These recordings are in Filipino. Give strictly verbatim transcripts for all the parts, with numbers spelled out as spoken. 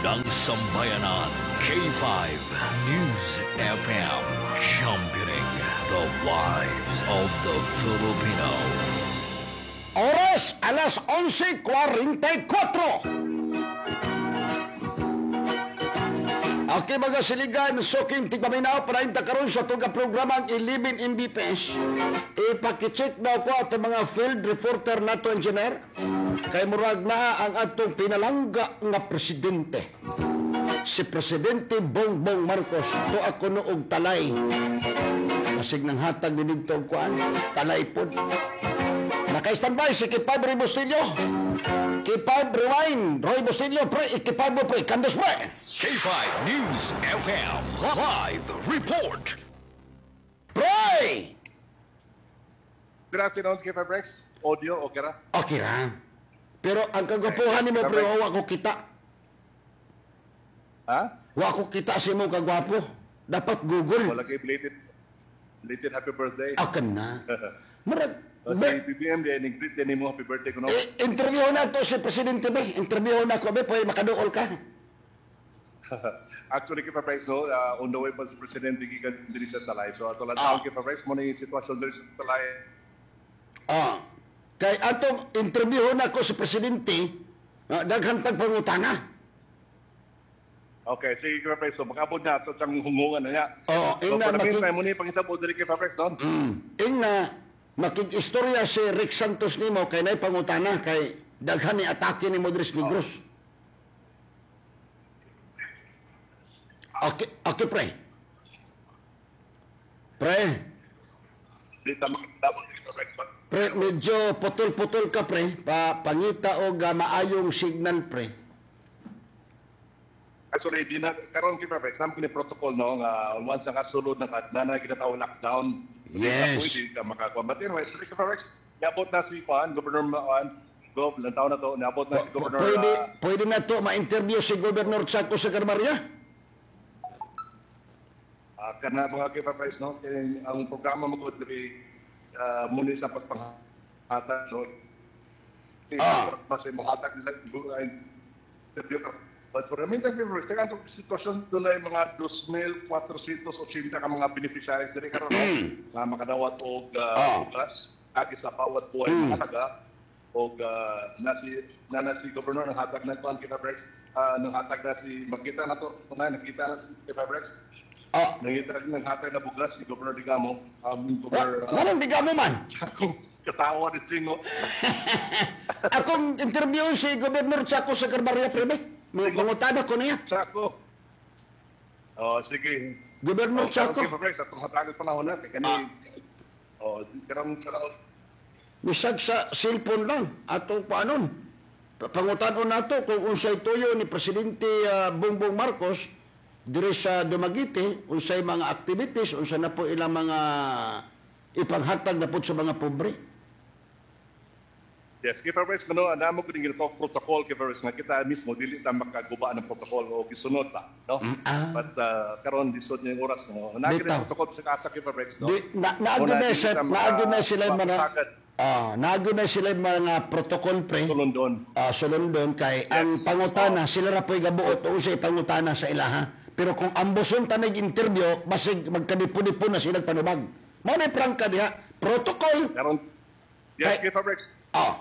ng Sambayanan, K five News F M, championing the lives of the Filipino. Oras, alas onse kuwarenta y kwatro. Okay, mga siligan, suking tigpaminaw, parahin ta karon sa itong programang eleven M B P S. Ipakicheck na ako at mga field reporter nato, engineer. Kay murag na ang atong pinalangga nga presidente. Si Presidente Bongbong Marcos. To ako noog talay. Masig nang hatag dinigtog kuan, talay pod. Naka-standby si Kipab Roy Bustillo. Kipab Rewind, Roy Bustillo, pre, Kipab mo pre, kandos pre. K five News F M, live report. Pre! Good afternoon, K five Rex. Audio, okay ra? Okay ra. Pero ang kagwapuhan ni mo, pre, wa ko kita. Ha? Wa ko kita si mo kagwapo. Dapat Google. Wala kay belated, belated happy birthday. Akan na. Murag, O, si be, B B M, di nag-greet din mo happy birthday ko no? eh, interview na to si Presidente Be. Interview na ko, Be. Pwede makaduol ka. Actually, K five Rex, no, uh, on the way pa si Presidente gikan diri sa Talay. So, ato lang Ah. tawag K five Rex mo na yung sitwasyon diri sa Talay. Ah. Kay atong interview na ko si Presidente, uh, daghang tagpangutana. Okay, sige K five Rex. So, makabot na ito siyang hungungan na niya. Oo, So, ina, for the maki- meantime, muna yung pangisap diri K five Rex, no? Mm. Ing na, makig-istorya si Rick Santos nimo kay nay pangutana kay daghan ni atake ni Modris Negros. Okay, okay, pre. Pre, Di ta makakita K five Rex. but- pre, medyo putol-putol ka, pre. Pa, pangita o ga maayong signal, pre. Actually, di na, karon K five Rex, namin kini protocol, no, nga once ang kasulod ng kadana, ginataw lockdown. Yes. Hindi ka makakuha. But anyway, so K five Rex, niabot na si Juan, Governor Maan, Gov, ilang taon na to, niabot na si Governor... Pwede, ah, pwede na to ma-interview si Governor Chaco sa Carmaria? ah, kana mga K five Rex, no, kaya ang programa mo ko, diri, uh, muna sa pagpanghatag, no, Ah. mas ay mahatag nila, uh, interview ka. But for the meantime, K five Rex, kaya ang sitwasyon doon ay mga two thousand four hundred eighty ka mga beneficiaries diri karon, no, nga makadawat og Ah. uh, bukas, agi sa bawat buhay mm. mga taga, og uh, na si na, na si Governor ng hatag na kuan K five Rex, uh, ng hatag na si magkita na to, kunay nakita na si K five Rex. Ah, Nangita rin ng hatag na bugas si Governor Digamo, um, wa- Governor uh, walang biga mo man. akong katawa ni Singo. Akong interview si Governor Chaco sa Carmaria, pre. Mangutana ko niya. Sako. Oh, sige. Governor Oh, Chaco. K five Rex, atong hatag panahon na kay kani. Oh, karang karang Bisag sa cellphone lang. Atong paanon. Pangutanon nato kung unsay tuyo ni Presidente ah, Bongbong Marcos diri sa Dumaguete, unsay mga activities, unsay na po ilang mga ipanghatag na po sa mga pobre. Yes, K five Rex, kano namo ko dingi talk protocol K five Rex nga kita mismo dili ta makaguba ng protocol o gisunod ta, no? ah. But uh, karon disod niya yung oras no. Nagkira Bitaw. protocol sa kasa K five Rex, no. Di, na, naagi Una, na, dili sa, ta maka- naagi na sila yung mga mapasagad. ah, naagi na sila yung mga protocol, pre. Sulon doon. Ah, sulundon kay ang Yes. pangutana sila ra po'y gabuot o usay pangutana sa ilaha. Pero kung amboson ta nag-interview, basig magkadipo-dipo na sila panubag. Mao na prangka diha. Protocol. Karon Yes, Kay- K five Rex. Ah.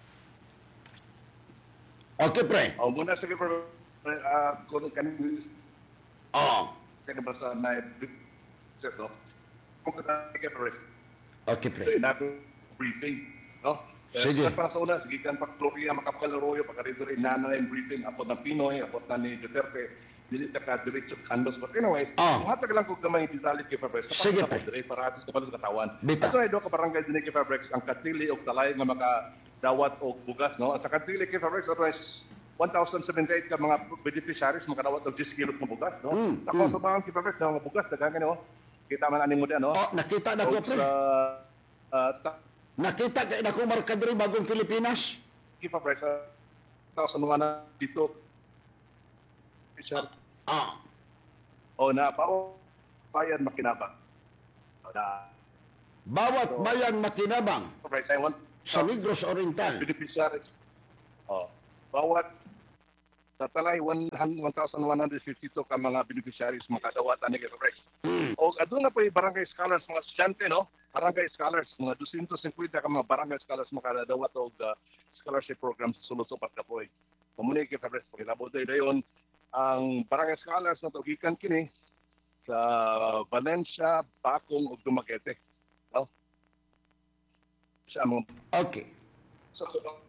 Okay, pre. Oh, muna sa K five Rex, uh, kung kan Ah. kaya ba sa na no? Kung ka K five Rex. Okay, pre. So, inato briefing, no? Sige. Sa para sa una, sige kan pagkloriya, makapalaroyo, pagkarito rin nana yung briefing, apot ng Pinoy, apot na ni Duterte, dili ka ka diretso kandos. But anyway, Ah. kung hatag lang kung gamay detalye kay Fabrex, Sige, kapag pre. dire para atis kapag sa katawan. Bita. Ato ay do ka barangay dinhi kay Fabrex, ang katili og talay nga maka dawat og bugas, no? Sa katili kay Fabrex, ato is one thousand seventy-eight ka mga beneficiaries makadawat og ten kilos ng bugas, no? Mm, Sa mm. sa kay Fabrex na mga bugas dagan kani, no? Kita man ani mo diyan, no? Oh, nakita na ko, Og pre. sa ah, ta- Nakita kay na ko marka diri bagong Pilipinas. Kay Fabrex, sa sa mga na dito. Sir, Ah. o na pao bayan makinabang. O na Bawat bayan makinabang Fabrex, I want sa Negros Oriental. beneficiaries. Oh, bawat sa talay one thousand one hundred fifty-two ka mga beneficiaries makadawatan ni Kefabrex. O adun na po yung barangay scholars mga estudyante, no? Barangay scholars, mga two hundred fifty ka mga barangay scholars makadawat og uh, scholarship program sa sulod sa Patkapoy. Kumuni Kefabrex, pagkilabot tayo dayon ang barangay scholars na tugikan kini sa Valencia, Bacong ug Dumaguete. No? Siya mga Okay. so,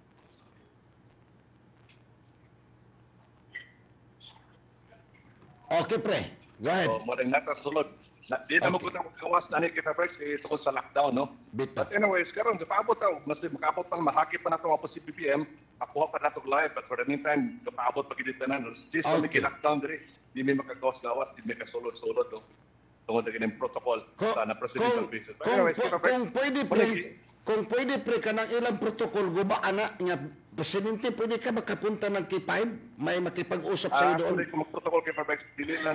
Okay, pre. Go ahead. So, mo rin natasulod. Na, di na mo Okay. ko kawas na ni kita first eh, tungkol sa lockdown, no? Bito. But anyways, karon sa paabot taw, mas makabot pang mahaki pa nato mga si P P M, ako pa nato live, but for the meantime, kapaabot pa gid tanan. This okay. Okay. Only lockdown diri, di may makagawas gawas, di may kasulod-sulod, no? Tungkol sa ganung protocol Kung, sa na presidential kung, basis. But kung, anyways, kung, kita first, kung pwede pre, kung pwede pre ka ng ilang protocol, guba anak nga, Presidente, pwede ka makapunta ng K five? May makipag-usap sa iyo ah, doon? actually, kung mag-protocol kay Fairfax, dili lang,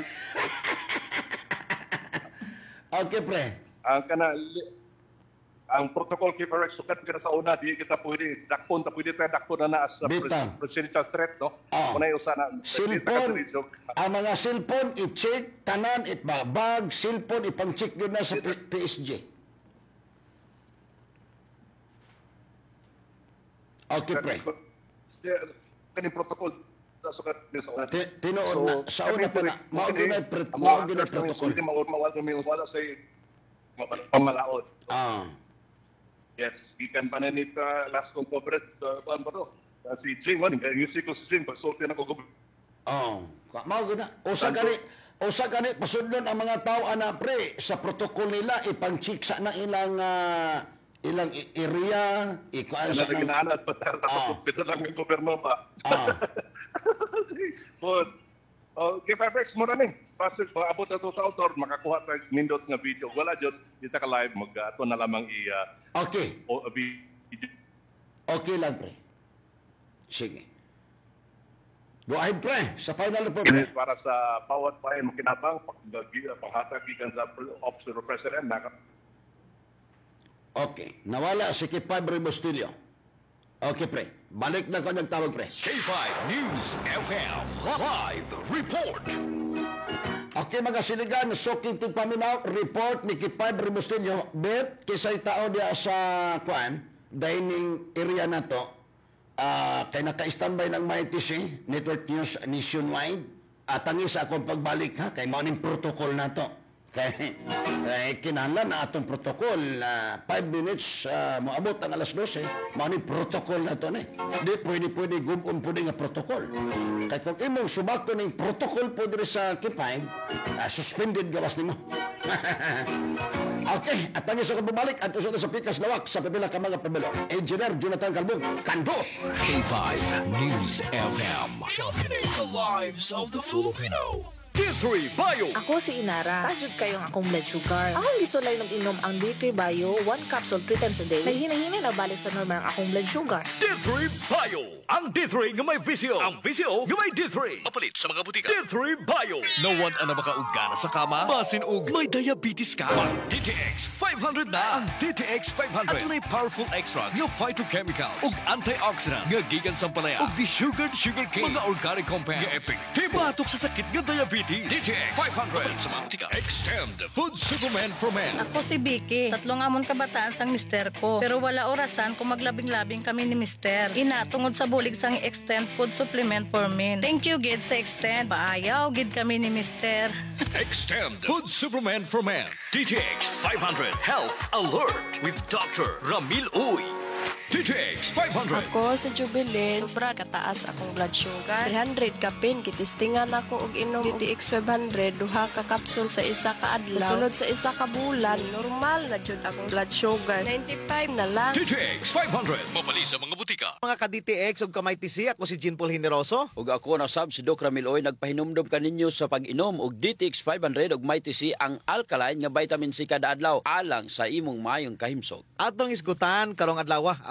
Okay, pre. ang kana ang protocol kay Fairfax, sukat kita sa una, di kita pwede, dakpon, ta pwede tayo dakpon na na sa Bitaw. presidential threat, no? Ah. Muna yung sana, Cellphone, ang mga cellphone, i-check, tanan, itbabag, cellphone, ipang-check yun na sa P- PSG. Okay, pre. Kaning protocol sa sukat din sa una. Ti- tinuod na, sa una pa na, mao kini- ginay pre- ang mao mga ginay actors ng protocol. Hindi mawala mawala may wala sa pamalaot. Ah. Yes, gikan pa na ni uh, last kong corporate uh, pa to. Uh, si Jim, man, yung si ko si Jim, pagsulti na ko gob- Oh, ka- mao gina. Usa gani, usa gani pasudlon ang mga tao ana pre sa protocol nila ipang-check sa na ilang ah, ilang i- area, ikuan na sa nang- ginaanad pa tayo Ah. tapos hospital lang yung gobyerno pa. Ah. But, oh, kay Fairfax mo na ni. Pasok, paabot na to sa author, makakuha tayo nindot nga video. Wala dyan, dito ka live, mag-ato na lamang i- uh, Okay. o, uh, video. Okay lang pre. Sige. Go ahead pre, sa final report pre. Para sa bawat bayan makinabang, pag, panghatag ikan sa officer of president, naka, Okay. Nawala si Kipadre Bustillo. Okay pre. Balik na ko nagtawag pre. K five News F M live report. Okay mga siligan, soking tigpaminaw, report ni Kipadre Bustillo. Bet, kisay tao diya sa kuan, dining area na to. Ah, kay naka-standby ng M I T C, Network News Nationwide. At tangis akong pagbalik ha, kay maning protocol na to. Kay, kay kinahanglan na atong protocol na five minutes uh, moabot ang alas dose, maning protocol na to ni. Di pwede pwede gubon pwede nga protocol. Kay kung imong subako ning protocol po diri sa K five, uh, suspended gawas nimo. Okay, at tangis ako bumalik at usa sa pikas lawak sa pipila ka mga pabelo. Engineer Jonathan Calbong, Kandos. K five News F M championing the lives of the Filipino. D three Bio. Ako si Inara. Tajud kayong akong blood sugar. Akong gisulay ng inom ang D three Bio, one capsule three times a day. May hinahinay na balik sa normal ang akong blood sugar. D three Bio. Ang D three nga may visio. Ang visio nga may D three. Mapalit sa mga butika. D three Bio. No one ang makaugana sa kama. Basin og may diabetes ka. Ang D T X five hundred na. Ang D T X five hundred. At may powerful extracts nga phytochemicals ug antioxidants nga gikan sa palaya ug di-sugared sugar cane. Mga organic compounds nga epektibo batok sa sakit nga diabetes. D T X five hundred sa mga butika. Extend food supplement for men. Ako si Vicky. Tatlong amon kabataan sang mister ko. Pero wala orasan kung maglabing-labing kami ni mister. Ina, tungod sa bulig sang Extend food supplement for men. Thank you, Gid, sa Extend. Paayaw, Gid kami ni mister. Extend food supplement for men. D T X five hundred Health Alert with Doctor Ramil Uy. D T X five hundred. Ako sa Jubilee, sobra kataas akong blood sugar. three hundred kapin, kitistingan ako og inom D T X five hundred, duha ka kapsul sa isa ka adlaw. Sulod sa isa ka bulan, normal na jud akong blood sugar. ninety-five na lang. D T X five hundred. Mapali sa mga butika. Mga ka-D T X ug kamay T C, ako si Jean Paul Generoso. Ug ako na sab si Doc Ramil Oy, nagpahinumdom kaninyo sa pag-inom og D T X five hundred ug may T C ang alkaline nga vitamin C kada adlaw alang sa imong mayong kahimsog. Atong isgutan karong adlaw ang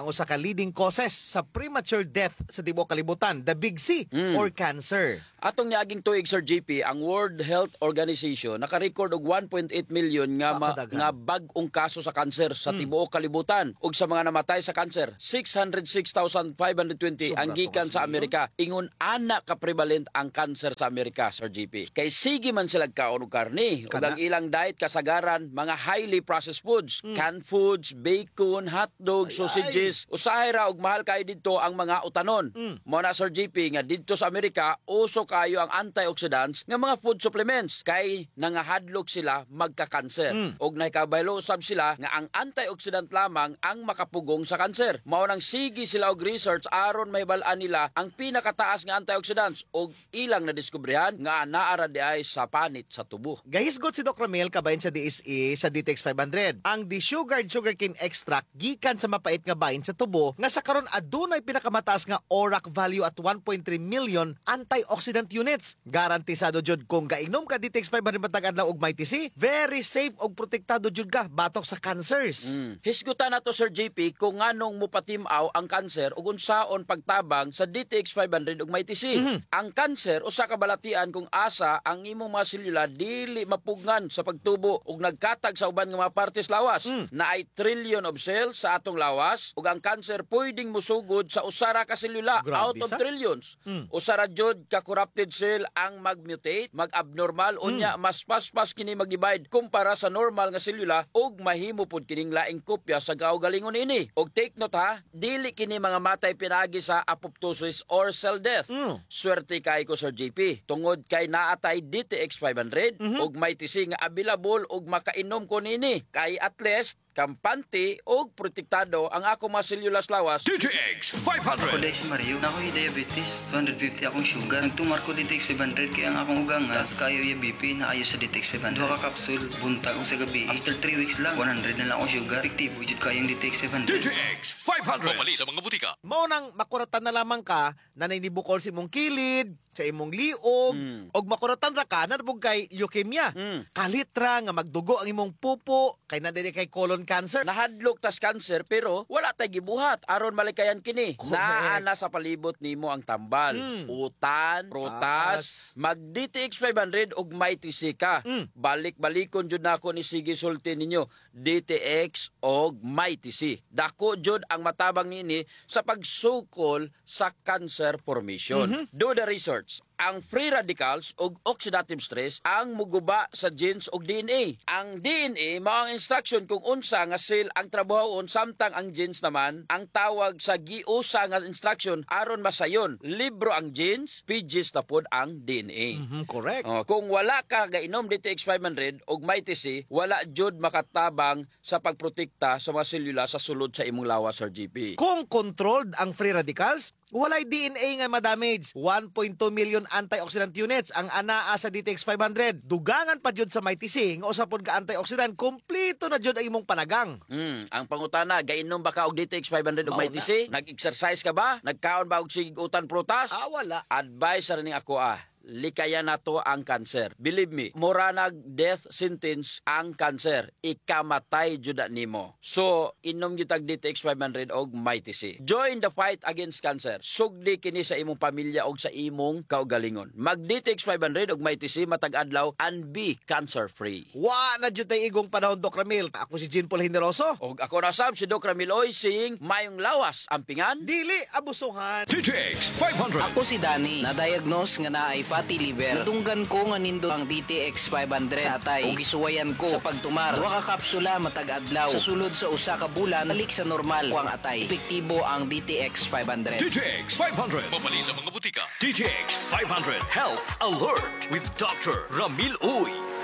ang usa ka leading causes sa premature death sa tibuok kalibutan, the big C or cancer. Atong niaging tuig, Sir G P, ang World Health Organization naka-record og one point eight million nga ma- Pakadagan. nga bag-ong kaso sa kanser sa tibuok kalibutan ug sa mga namatay sa kanser six hundred six thousand five hundred twenty Sobra ang to gikan sa kasilyo. Amerika. Ingon ana ka prevalent ang kanser sa Amerika, Sir G P. Kay sige man sila kaon og karne ug Kana. ang ilang diet kasagaran mga highly processed foods, canned foods, bacon, hotdog, sausages. Usahay ra og mahal kay didto ang mga utanon. Mo na, Sir G P, nga didto sa Amerika uso kayo ang antioxidants nga mga food supplements kay nangahadlok sila magka-kanser. Og nahikabaylo usab sila nga ang antioxidant lamang ang makapugong sa kanser. Mao nang sige sila og research aron mahibal-an nila ang pinakataas nga antioxidants og ilang nadiskubrihan nga naara di ay sa panit sa tubo. Gahisgot si Doc Ramil kabahin sa D S E sa D T X five hundred. Ang desugared sugarcane extract gikan sa mapait nga bahin sa tubo nga sa karon adunay pinakamataas nga O R A C value at one point three million antioxidant units. Garantisado jud kung gainom ka D T X five hundred matag adlaw og may T C, very safe og protektado jud ka batok sa cancers. Mm. Hisgutan nato, Sir J P, kung nganong mupatimaw ang kanser ug unsaon pagtabang sa D T X five hundred ug may T C. Ang kanser usa ka balatian kung asa ang imong mga selula dili mapugngan sa pagtubo ug nagkatag sa uban nga mga partes lawas. Naay trillion of cells sa atong lawas ug ang kanser pwedeng musugod sa usara ka selula Grabe out of sa? trillions. Usara jud ka corrupted cell ang mag-mutate, mag-abnormal unya mas paspas kini mag-divide kumpara sa normal nga selula ug mahimo pud kining laing kopya sa kaugalingon ini. Og take note ha, dili kini mga matay pinagi sa apoptosis or cell death. Mm. Swerte kay ko, Sir J P, tungod kay naatay D T X five hundred ug may T C nga available ug makainom ko nini kay at least kampante og protektado ang ako mga sellulas lawas. D T X five hundred. Ako dahil si Mario, na ako'y diabetes, two hundred fifty akong sugar. Nagtumar ko D T X five hundred kaya ang akong ugang nga, kayo yung B P na ayo sa D T X five hundred. Duha ka kapsul, buntag sa gabi. After three weeks lang, one hundred na lang akong sugar. Efektibo jud kayong D T X five hundred. D T X five hundred. Mapali sa mga butika. Mao nang makuratan na lamang ka na nainibukol sa imong kilid, sa imong liog, og makuratan ra ka na nabog kay leukemia. Mm. Kalitra nga magdugo ang imong pupo kay na dili kay colon cancer. Nahadlok tas cancer pero wala tay gibuhat aron malikayan kini. Correct. Naa na sa palibot nimo ang tambal, Mm. utan, protas, mag D T X five hundred ug may T C ka. Mm. Balik-balikon jud nako ni sige sulti ninyo D T X og may T C. Dako jud ang matabang nini sa pagsukol sa cancer formation. Do the research. Ang free radicals ug oxidative stress ang muguba sa genes ug D N A. Ang D N A mao ang instruction kung unsa nga cell ang trabahon samtang ang genes naman ang tawag sa giusa nga instruction aron masayon. Libro ang genes, pages na pod ang D N A. Mhm, correct. Oh, kung wala ka gainom D T X five hundred ug may T C, wala jud makatabang sa pagprotekta sa mga selula sa sulod sa imong lawas, Sir G P. Kung controlled ang free radicals, walay D N A nga ma-damage. one point two million antioxidant units ang anaa sa D T X five hundred. Dugangan pa jud sa may T C nga usa pod ka antioxidant, kompleto na jud ang imong panagang. Hmm, ang pangutana, gainom ba ka og D T X five hundred ug may T C? Nag-exercise ka ba? Nagkaon ba og sigutan prutas? Ah, wala. Advice ra ning ako ah. Likayan nato ang cancer. Believe me, mura nag death sentence ang cancer. Ikamatay jud nimo. So, inom gyud tag D T X five hundred og may T C. Join the fight against cancer. Sugdi kini sa imong pamilya og sa imong kaugalingon. Mag D T X five hundred og may T C matag adlaw and be cancer free. Wa na jud tay igong panahon, Doc Ramil. Ako si Jean Paul Generoso. Og ako na sab si Doc Ramiloy sing mayong lawas ampingan. Dili abusuhan. D T X five hundred. Ako si Danny, na-diagnose nga naay fatty liver. Natunggan ko nga nindo ang D T X five hundred sa atay ug gisuwayan ko sa pagtumar. Duha ka kapsula matag adlaw. Sa sulod sa usa ka bulan, balik sa normal ko ang atay. Epektibo ang D T X five hundred. D T X five hundred. Mapali sa mga butika. D T X five hundred Health Alert with Doctor Ramil Uy.